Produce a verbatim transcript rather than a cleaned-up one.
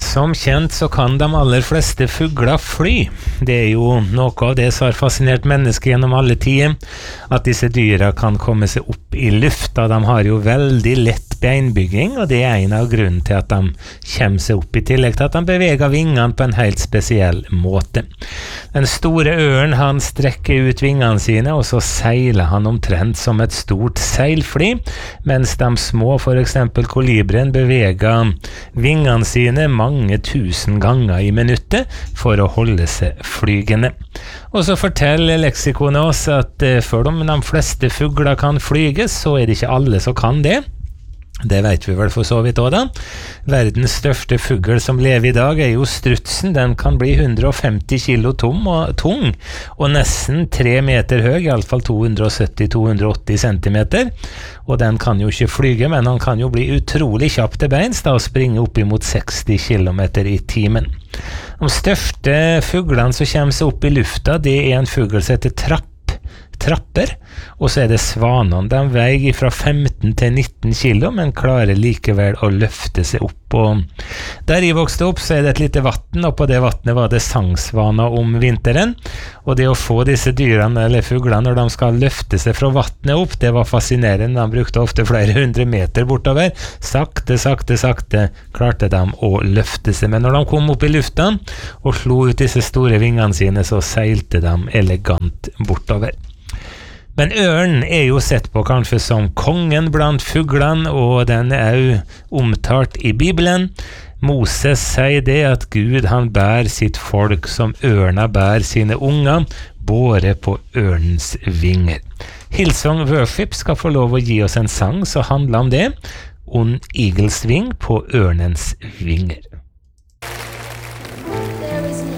Som kjent så kan de aller fleste fugler fly. Det er jo noe av det som har fascinert mennesker gjennom alle tider, at disse dyra kan komme seg opp i lufta. De har jo veldig lett beinbygging, og det er en av grunnen til at de kommer seg opp, i tillegg til at de beveger vingene på en helt spesiell måte. Den store ørn, han strekker ut vingene sine, og så seiler han omtrent som et stort seilfly, mens de små, for eksempel kolibrien, beveger vingene sine mange tusen ganger i minuttet for å holde seg flygende. Og så forteller leksikonet oss at eh, for om de fleste fugler kan flyges, så er det ikke alle som kan det. Det vet vi vel for så vidt også da. Verdens største fugl som lever i dag er jo strutsen. Den kan bli hundre og femti kilo tom og tung, og nesten tre meter høy, i alle fall to hundre og sytti til to hundre og åtti centimeter. Og den kan jo ikke flyge, men han kan jo bli utrolig kjapp til beins da, og springe opp imot seksti kilometer i timen. De største fuglene som kommer seg opp i lufta, det er en fugl som heter trapp. trapper, og så er det svanene. De veier fra femten til nitten kilo, men klarer likevel å løfte seg opp. Og der jeg vokste opp, så er det et lite vatten, og på det vattnet var det sangsvaner om vinteren. Og det å få disse dyrene, eller fuglene, når de skal løfte seg fra vattnet opp, det var fascinerende. De brukte ofte flere hundre meter bortover. Sakte, sakte, sakte klarte de å løfte seg. Men når de kom opp i lufta og slo ut disse store vingene sine, så seilte de elegant bortover. Men ørnen er jo sett på kanskje som kongen blant fuglene, og den er jo omtalt i Bibelen. Moses sier det at Gud han bær sitt folk som ørna bær sine unger, båret på ørnens vinger. Hillsong Worship skal få lov å gi oss en sang som handler om det, On Eagle's Wing, på ørnens vinger.